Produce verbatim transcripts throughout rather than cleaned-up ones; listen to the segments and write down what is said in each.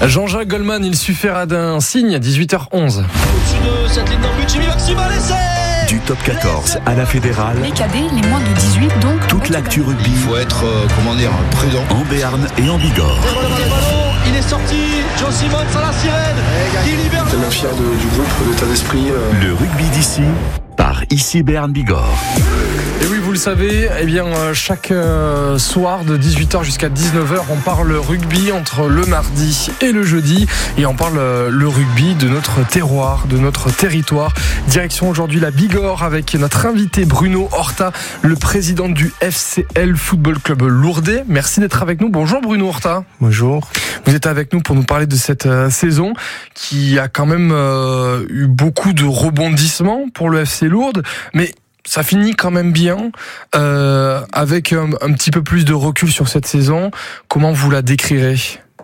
Jean-Jacques Goldman, il suffira d'un signe, dix-huit heures onze. Au-dessus de cette ligne d'en but, Jimmy Maxima, l'essai. Du top quatorze à la fédérale, les cadets, les moins de dix-huit, donc toute l'actu rugby. Il faut être, euh, comment dire, prudent. En Béarn et en Bigorre. Le ballon, il est sorti. John Simmons à la sirène. Qui libère. Tellement fier de, du groupe, de l'état d'esprit. Euh... Le rugby d'ici, par Ici Béarn Bigorre. Et oui, vous le savez, eh bien, chaque euh, soir de dix-huit heures jusqu'à dix-neuf heures, on parle rugby entre le mardi et le jeudi. Et on parle euh, le rugby de notre terroir, de notre territoire. Direction aujourd'hui la Bigorre avec notre invité Bruno Horta, le président du F C L Football Club Lourdes. Merci d'être avec nous. Bonjour Bruno Horta. Bonjour. Vous êtes avec nous pour nous parler de cette euh, saison qui a quand même euh, eu beaucoup de rebondissements pour le F C Lourdes. Mais ça finit quand même bien, euh, avec un, un petit peu plus de recul sur cette saison. Comment vous la décrirez ?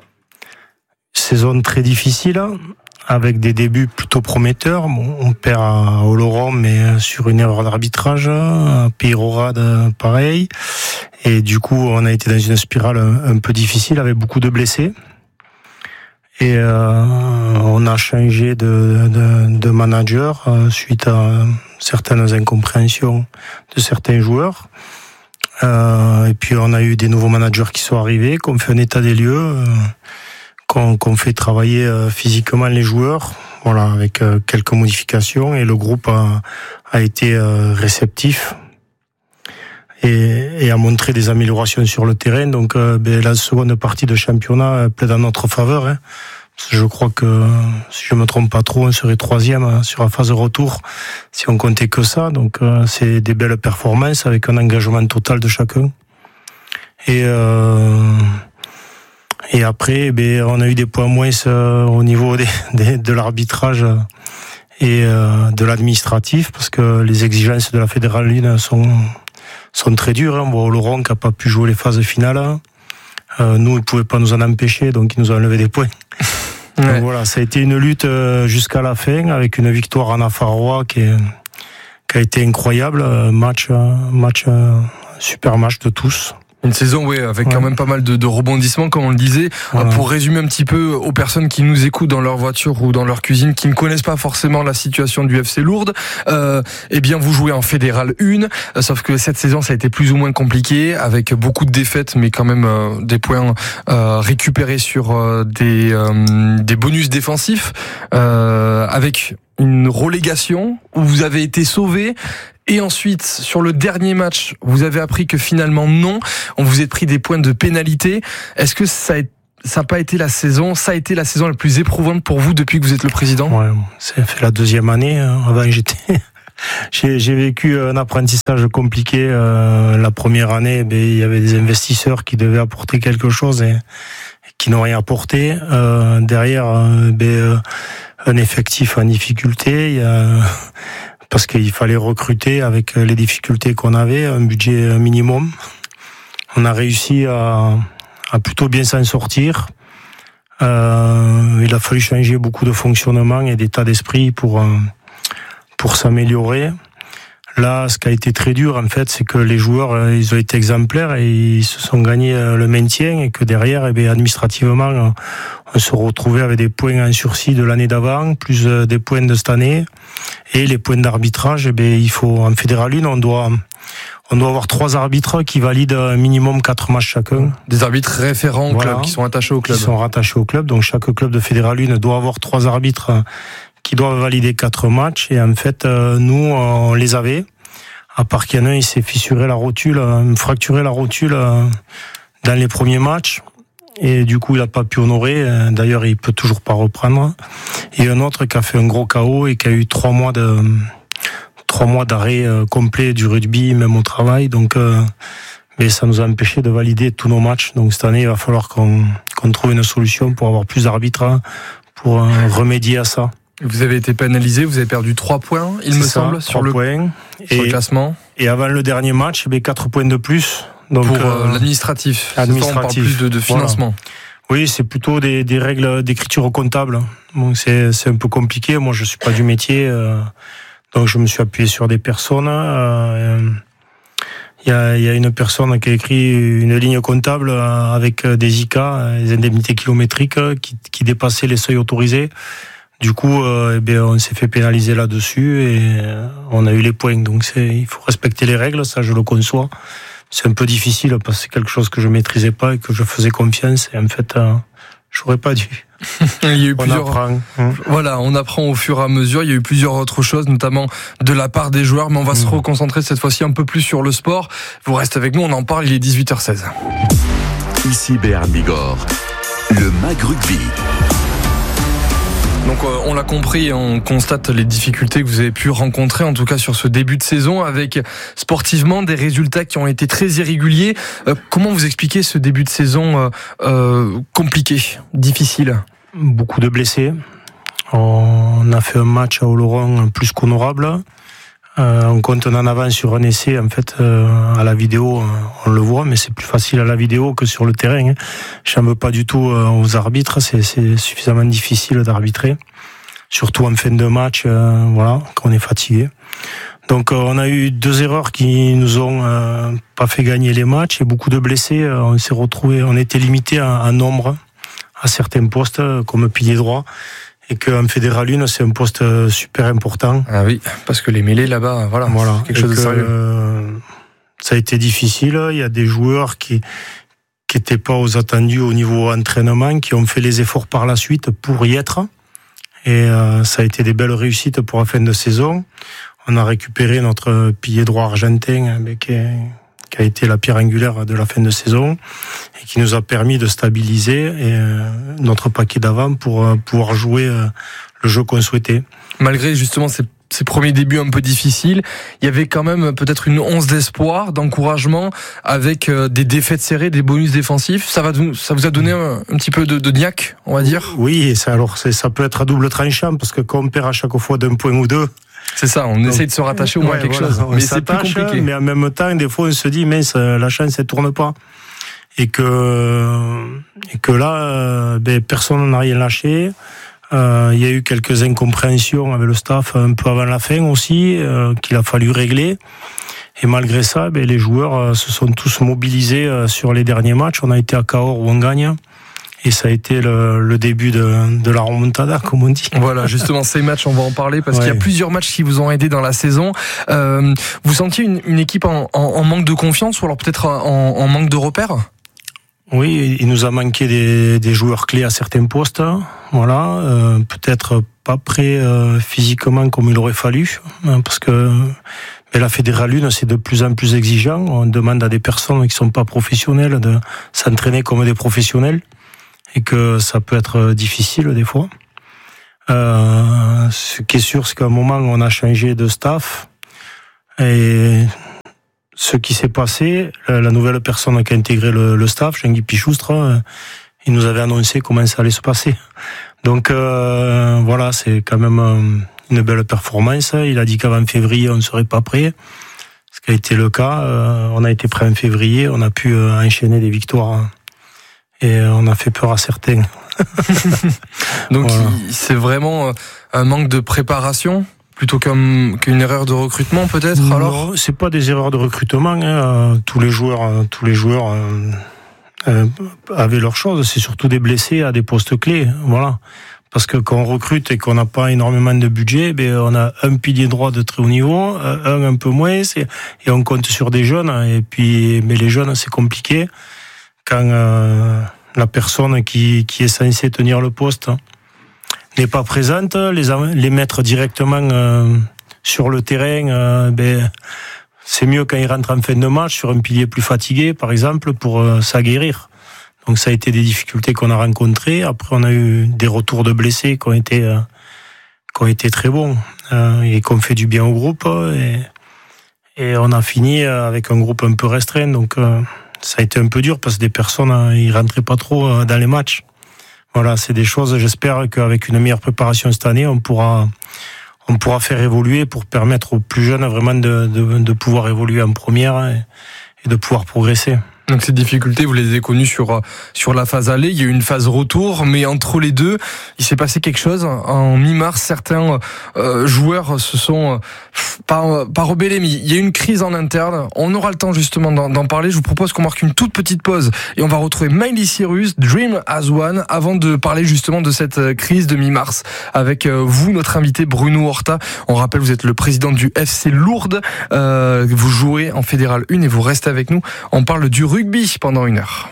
Saison très difficile, avec des débuts plutôt prometteurs. Bon, on perd à Oloron, mais sur une erreur d'arbitrage. À Peyrorade, pareil. Et du coup, on a été dans une spirale un, un peu difficile, avec beaucoup de blessés. Et euh, on a changé de, de, de manager euh, suite à certaines incompréhensions de certains joueurs. Euh, et puis on a eu des nouveaux managers qui sont arrivés, qu'on fait un état des lieux, euh, qu'on, qu'on fait travailler euh, physiquement les joueurs, voilà, avec euh, quelques modifications. Et le groupe a, a été euh, réceptif et, et a montré des améliorations sur le terrain. Donc euh, ben, la seconde partie de championnat plaide en notre faveur, hein. Je crois que, si je me trompe pas trop, on serait troisième sur la phase de retour si on comptait que ça. Donc euh, c'est des belles performances avec un engagement total de chacun. Et euh, et après, ben on a eu des points moins euh, au niveau des, des, de l'arbitrage et euh, de l'administratif, parce que les exigences de la fédérale un sont sont très dures. On voit Oloron qui a pas pu jouer les phases finales. Euh, nous, ils pouvaient pas nous en empêcher, donc ils nous ont enlevé des points. Ouais. Donc voilà, ça a été une lutte jusqu'à la fin, avec une victoire en Afarois qui, est, qui a été incroyable. Match, match, super match de tous. Une saison, oui, avec ouais. quand même pas mal de, de rebondissements, comme on le disait. Voilà. Pour résumer un petit peu aux personnes qui nous écoutent dans leur voiture ou dans leur cuisine, qui ne connaissent pas forcément la situation du F C Lourdes, euh, eh bien, vous jouez en Fédéral un, euh, sauf que cette saison, ça a été plus ou moins compliqué, avec beaucoup de défaites, mais quand même euh, des points euh, récupérés sur euh, des, euh, des bonus défensifs, euh, avec une relégation où vous avez été sauvé. Et ensuite, sur le dernier match, vous avez appris que finalement non, on vous a pris des points de pénalité. Est-ce que ça a, ça a pas été la saison, ça a été la saison la plus éprouvante pour vous depuis que vous êtes le président ? Ouais, ça fait la deuxième année. Avant, j'étais, j'ai, j'ai vécu un apprentissage compliqué. Euh, la première année, ben, il y avait des investisseurs qui devaient apporter quelque chose et, et qui n'ont rien apporté. Euh, derrière, ben, un effectif en difficulté. Il y a parce qu'il fallait recruter avec les difficultés qu'on avait, un budget minimum. On a réussi à, à plutôt bien s'en sortir. Euh, il a fallu changer beaucoup de fonctionnement et d'état d'esprit pour, pour s'améliorer. Là, ce qui a été très dur, en fait, c'est que les joueurs, ils ont été exemplaires et ils se sont gagnés le maintien, et que derrière, eh bien, administrativement, on se retrouvait avec des points en sursis de l'année d'avant, plus des points de cette année. Et les points d'arbitrage, eh bien, il faut, en Fédéral un, on doit, on doit avoir trois arbitres qui valident un minimum quatre matchs chacun. Des arbitres référents au voilà, club, qui sont attachés au club. Qui sont rattachés au club. Donc, chaque club de Fédéral un doit avoir trois arbitres qui doivent valider quatre matchs. Et en fait, nous, on les avait. À part qu'il y en a un, il s'est fissuré la rotule, fracturé la rotule dans les premiers matchs. Et du coup, il n'a pas pu honorer. D'ailleurs, il peut toujours pas reprendre. Et un autre qui a fait un gros K O et qui a eu trois mois de trois mois d'arrêt complet du rugby, même au travail. Donc, euh, mais ça nous a empêché de valider tous nos matchs. Donc cette année, il va falloir qu'on qu'on trouve une solution pour avoir plus d'arbitres, pour euh, remédier à ça. Vous avez été pénalisé, vous avez perdu trois points, il C'est me ça, semble, sur le, points. sur Et, le classement. Et avant le dernier match, eh bien, quatre points de plus. Donc, pour euh, l'administratif. administratif. C'est ça, on parle plus de, de financement. Voilà. Oui, c'est plutôt des, des règles d'écriture comptable. Bon, c'est, c'est un peu compliqué. Moi, je suis pas du métier, euh, donc je me suis appuyé sur des personnes. Euh, Il y a, il y a une personne qui a écrit une ligne comptable avec des I K, des indemnités kilométriques, qui, qui dépassaient les seuils autorisés. Du coup, euh, eh bien, on s'est fait pénaliser là-dessus et on a eu les points. Donc, c'est, il faut respecter les règles, ça je le conçois. C'est un peu difficile parce que c'est quelque chose que je maîtrisais pas et que je faisais confiance. Et en fait, euh, j'aurais pas dû. Il y a eu on plusieurs... apprend. Voilà, on apprend au fur et à mesure. Il y a eu plusieurs autres choses, notamment de la part des joueurs. Mais on va mmh. se reconcentrer cette fois-ci un peu plus sur le sport. Vous restez avec nous, on en parle, il est dix-huit heures seize. Ici Béarn Bigorre, le Mag Rugby. Donc euh, on l'a compris, on constate les difficultés que vous avez pu rencontrer, en tout cas sur ce début de saison, avec sportivement des résultats qui ont été très irréguliers. Euh, comment vous expliquez ce début de saison euh, euh, compliqué, difficile ? Beaucoup de blessés. On a fait un match à Oloron plus qu'honorable. Euh, on compte en avant sur un essai. En fait, euh, à la vidéo, on le voit, mais c'est plus facile à la vidéo que sur le terrain. Je n'en veux pas du tout euh, aux arbitres. C'est, c'est suffisamment difficile d'arbitrer, surtout en fin de match, euh, voilà, quand on est fatigué. Donc, euh, on a eu deux erreurs qui nous ont euh, pas fait gagner les matchs et beaucoup de blessés. Euh, on s'est retrouvé, on était limité en, en nombre à certains postes, comme pilier droit. Et qu'en Fédéral un, c'est un poste super important. Ah oui, parce que les mêlées là-bas, voilà, voilà. C'est quelque chose de sérieux. Euh, ça a été difficile. Il y a des joueurs qui qui étaient pas aux attendus au niveau entraînement, qui ont fait les efforts par la suite pour y être. Et euh, ça a été des belles réussites pour la fin de saison. On a récupéré notre pilier droit argentin, mais qui est qui a été la pierre angulaire de la fin de saison et qui nous a permis de stabiliser et, euh, notre paquet d'avant pour euh, pouvoir jouer euh, le jeu qu'on souhaitait. Malgré justement ces, ces premiers débuts un peu difficiles, il y avait quand même peut-être une once d'espoir, d'encouragement avec euh, des défaites serrées, des bonus défensifs. Ça, va, ça vous a donné un, un petit peu de, de niaque, on va dire ? Oui, et ça, alors c'est, ça peut être à double tranchant parce que quand on perd à chaque fois d'un point ou deux, c'est ça, on Donc, essaie de se rattacher au moins ouais, quelque voilà, chose. Mais c'est plus compliqué. Mais en même temps, des fois, on se dit, mais la chance, elle tourne pas. Et que, et que là, ben, personne n'a rien lâché. Euh, il y a eu quelques incompréhensions avec le staff un peu avant la fin aussi, euh, qu'il a fallu régler. Et malgré ça, ben, les joueurs euh, se sont tous mobilisés euh, sur les derniers matchs. On a été à Cahors où on gagne. Et ça a été le, le début de, de la remontada, comme on dit. Voilà, justement, ces matchs, on va en parler parce ouais. qu'il y a plusieurs matchs qui vous ont aidé dans la saison. Euh, vous sentiez une, une équipe en, en, en manque de confiance ou alors peut-être en, en manque de repères ? Oui, il nous a manqué des, des joueurs clés à certains postes. Voilà, euh, peut-être pas prêts euh, physiquement comme il aurait fallu, hein, parce que mais la Fédéral un, c'est de plus en plus exigeant. On demande à des personnes qui sont pas professionnelles de s'entraîner comme des professionnels. Et que ça peut être difficile des fois. Euh, ce qui est sûr, c'est qu'à un moment, on a changé de staff. Et ce qui s'est passé, la nouvelle personne qui a intégré le, le staff, Jean-Guy Pichoustre, il nous avait annoncé comment ça allait se passer. Donc euh, voilà, c'est quand même une belle performance. Il a dit qu'avant février, on ne serait pas prêt. Ce qui a été le cas. On a été prêt en février, on a pu enchaîner des victoires. Et on a fait peur à certains. Donc voilà. C'est vraiment un manque de préparation plutôt qu'un, qu'une erreur de recrutement peut-être. Non, alors c'est pas des erreurs de recrutement. Hein. Tous les joueurs, tous les joueurs euh, euh, avaient leurs choses. C'est surtout des blessés à des postes clés. Voilà. Parce que quand on recrute et qu'on n'a pas énormément de budget, ben on a un pilier droit de très haut niveau, un un peu moins, c'est, et on compte sur des jeunes. Et puis, mais les jeunes, c'est compliqué. Quand euh, la personne qui, qui est censée tenir le poste n'est pas présente, les, les mettre directement euh, sur le terrain, euh, ben, c'est mieux quand ils rentrent en fin de match sur un pilier plus fatigué, par exemple, pour euh, s'aguerrir. Donc ça a été des difficultés qu'on a rencontrées. Après, on a eu des retours de blessés qui ont été, euh, qui ont été très bons euh, et qui ont fait du bien au groupe. Et, et on a fini avec un groupe un peu restreint, donc... Euh, ça a été un peu dur parce que des personnes, ils rentraient pas trop dans les matchs. Voilà, c'est des choses, j'espère qu'avec une meilleure préparation cette année, on pourra, on pourra faire évoluer pour permettre aux plus jeunes vraiment de, de, de pouvoir évoluer en première et, et de pouvoir progresser. Donc ces difficultés, vous les avez connues sur sur la phase aller. Il y a eu une phase retour, mais entre les deux, il s'est passé quelque chose. En mi-mars, certains euh, joueurs se sont euh, pas pas rebellés, mais il y a eu une crise en interne. On aura le temps justement d'en, d'en parler. Je vous propose qu'on marque une toute petite pause et on va retrouver Miley Cyrus, Dream as One, avant de parler justement de cette crise de mi-mars avec euh, vous, notre invité Bruno Horta. On rappelle, vous êtes le président du F C Lourdes. Euh, vous jouez en Fédéral un et vous restez avec nous. On parle du rugby pendant une heure.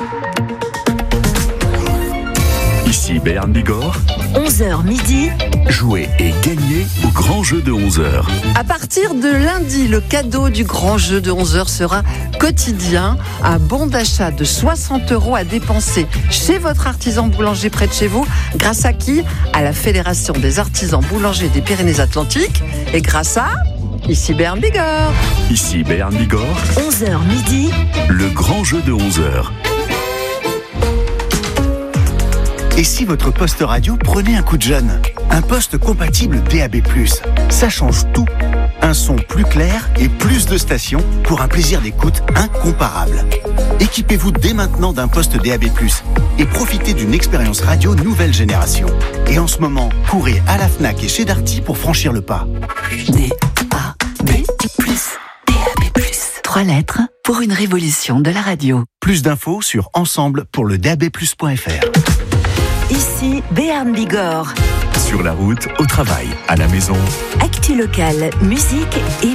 Ici Béarn Bigorre. onze heures midi. Jouez et gagnez au grand jeu de onze heures. À partir de lundi, le cadeau du grand jeu de onze heures sera quotidien. Un bon d'achat de soixante euros à dépenser chez votre artisan boulanger près de chez vous. Grâce à qui? À la Fédération des artisans boulangers des Pyrénées-Atlantiques. Et grâce à... Ici Béarn Bigorre. Ici Béarn Bigorre. onze heures midi. Le grand jeu de onze heures. Et si votre poste radio prenait un coup de jeune? Un poste compatible D A B plus, ça change tout. Un son plus clair et plus de stations pour un plaisir d'écoute incomparable. Équipez-vous dès maintenant d'un poste D A B plus et profitez d'une expérience radio nouvelle génération. Et en ce moment, courez à la Fnac et chez Darty pour franchir le pas. D A B plus. D A B plus. Trois lettres pour une révolution de la radio. Plus d'infos sur ensemble pour le D A B plus point F R. Ici Béarn Bigorre. Sur la route, au travail, à la maison. Actu locale, musique et